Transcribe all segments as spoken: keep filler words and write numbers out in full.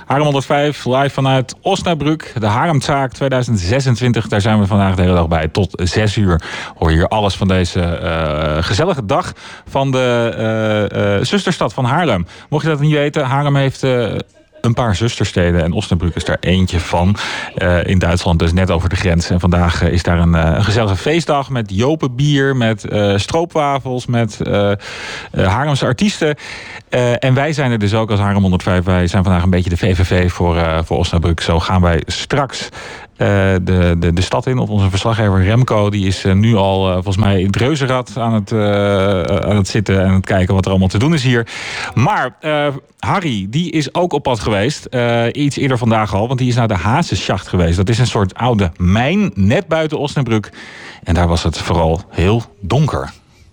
Haarlem honderdvijf, live vanuit Osnabrück. De Haarlemtaak tweeduizend zesentwintig, daar zijn we vandaag de hele dag bij. Tot zes uur hoor je hier alles van deze uh, gezellige dag van de uh, uh, zusterstad van Haarlem. Mocht je dat niet weten, Haarlem heeft... Uh, een paar zustersteden en Osnabrück is daar eentje van. Uh, in Duitsland dus net over de grens. En vandaag uh, is daar een, uh, een gezellige feestdag met Jopenbier, met uh, stroopwafels, met uh, uh, Haarlemse artiesten. Uh, en wij zijn er dus ook als Haarlem honderdvijf. Wij zijn vandaag een beetje de V V V voor, uh, voor Osnabrück. Zo gaan wij straks Uh, de, de, de stad in. Of onze verslaggever Remco, die is uh, nu al uh, volgens mij in het reuzenrad aan het, uh, aan het zitten en het kijken wat er allemaal te doen is hier. Maar uh, Harry, die is ook op pad geweest. Uh, iets eerder vandaag al, want die is naar de Hazenschacht geweest. Dat is een soort oude mijn, net buiten Osnabrück. En daar was het vooral heel donker.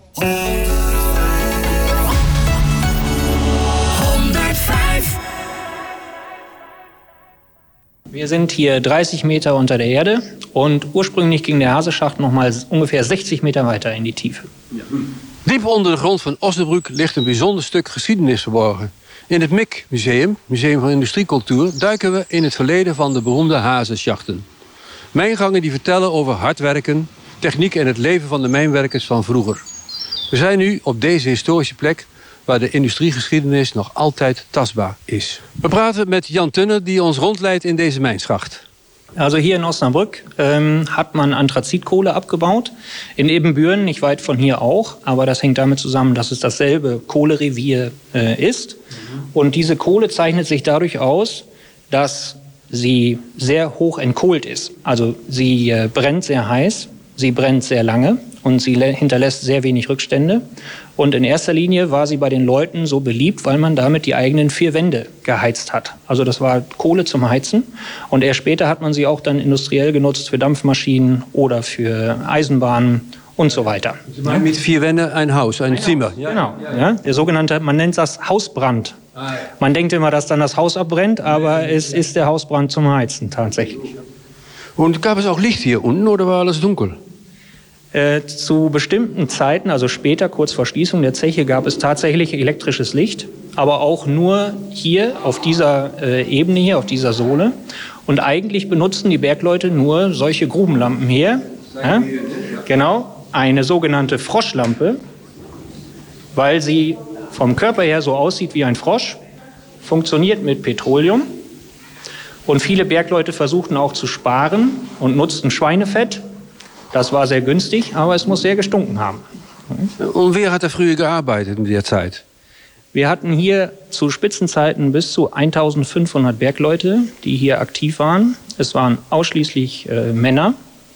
Wir sind hier dreißig Meter unter der Erde und ursprünglich ging der Hazenschacht noch mal ungefähr zestig Meter weiter in die Tiefe. Ja. Diep onder de grond van Osnabrück ligt een bijzonder stuk geschiedenis verborgen. In het M I C Museum, Museum van Industriecultuur, duiken we in het verleden van de beroemde Hazenschachten. Mijngangen die vertellen over hard werken, techniek en het leven van de mijnwerkers van vroeger. We zijn nu op deze historische plek waar de industriegeschiedenis nog altijd tastbaar is. We praten met Jan Tunner, die ons rondleidt in deze mijnschacht. Also hier in Osnabrück ähm, hat man Anthrazitkohle abgebaut. In Ebenbüren, nicht weit von hier auch. Aber das hängt damit zusammen, dass es dasselbe Kohlerevier äh, ist. Und diese Kohle zeichnet sich dadurch aus, dass sie sehr hoch entkohlt ist. Also sie äh, brennt sehr heiß, sie brennt sehr lange und sie hinterlässt sehr wenig Rückstände. Und in erster Linie war sie bei den Leuten so beliebt, weil man damit die eigenen vier Wände geheizt hat. Also das war Kohle zum Heizen. Und erst später hat man sie auch dann industriell genutzt für Dampfmaschinen oder für Eisenbahnen und so weiter. Ja? Mit vier Wänden ein Haus, ein Zimmer. Ja. Genau, ja, der sogenannte, man nennt das Hausbrand. Man denkt immer, dass dann das Haus abbrennt, aber es ist der Hausbrand zum Heizen tatsächlich. Und gab es auch Licht hier unten oder war alles dunkel? Äh, zu bestimmten Zeiten, also später, kurz vor Schließung der Zeche, gab es tatsächlich elektrisches Licht, aber auch nur hier auf dieser äh, Ebene hier, auf dieser Sohle. Und eigentlich benutzten die Bergleute nur solche Grubenlampen hier. Ja? Genau, eine sogenannte Froschlampe, weil sie vom Körper her so aussieht wie ein Frosch, funktioniert mit Petroleum. Und viele Bergleute versuchten auch zu sparen und nutzten Schweinefett. Das war sehr günstig, aber es muss sehr gestunken haben. Und wer hat da früher gearbeitet in der Zeit? Wir hatten hier zu Spitzenzeiten bis zu eintausendfünfhundert Bergleute, die hier aktiv waren. Es waren ausschließlich äh, Männer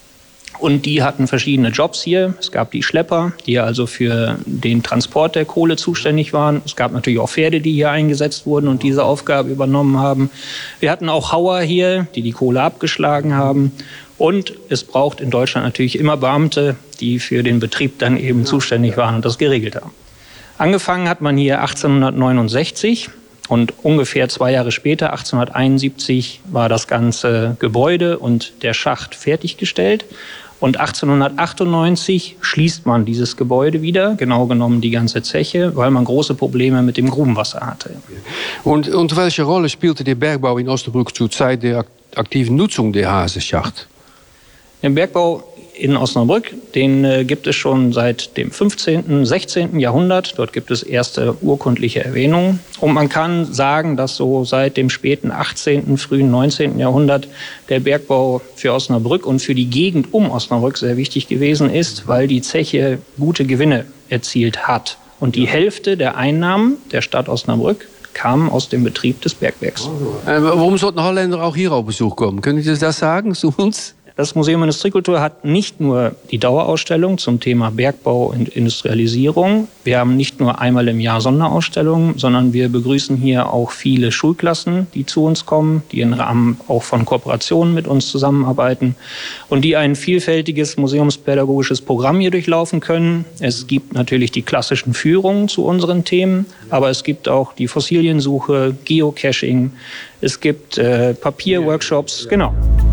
und die hatten verschiedene Jobs hier. Es gab die Schlepper, die also für den Transport der Kohle zuständig waren. Es gab natürlich auch Pferde, die hier eingesetzt wurden und diese Aufgabe übernommen haben. Wir hatten auch Hauer hier, die die Kohle abgeschlagen haben. Und es braucht in Deutschland natürlich immer Beamte, die für den Betrieb dann eben zuständig waren und das geregelt haben. Angefangen hat man hier achtzehnhundertneunundsechzig und ungefähr zwei Jahre später, achtzehnhunderteinundsiebzig, war das ganze Gebäude und der Schacht fertiggestellt. Und achtzehnhundertachtundneunzig schließt man dieses Gebäude wieder, genau genommen die ganze Zeche, weil man große Probleme mit dem Grubenwasser hatte. Und, und welche Rolle spielte der Bergbau in Osnabrück zur Zeit der aktiven Nutzung der Hazenschacht? Der Bergbau in Osnabrück, den äh, gibt es schon seit dem fünfzehnten, sechzehnten Jahrhundert. Dort gibt es erste urkundliche Erwähnungen. Und man kann sagen, dass so seit dem späten achtzehnten, frühen neunzehnten Jahrhundert der Bergbau für Osnabrück und für die Gegend um Osnabrück sehr wichtig gewesen ist, weil die Zeche gute Gewinne erzielt hat. Und die Hälfte der Einnahmen der Stadt Osnabrück kamen aus dem Betrieb des Bergwerks. Äh, warum sollten Holländer auch hier auf Besuch kommen? Können Sie das sagen zu uns? Das Museum Industriekultur hat nicht nur die Dauerausstellung zum Thema Bergbau und Industrialisierung. Wir haben nicht nur einmal im Jahr Sonderausstellungen, sondern wir begrüßen hier auch viele Schulklassen, die zu uns kommen, die im Rahmen auch von Kooperationen mit uns zusammenarbeiten und die ein vielfältiges museumspädagogisches Programm hier durchlaufen können. Es gibt natürlich die klassischen Führungen zu unseren Themen, aber es gibt auch die Fossiliensuche, Geocaching, es gibt äh, Papierworkshops, genau.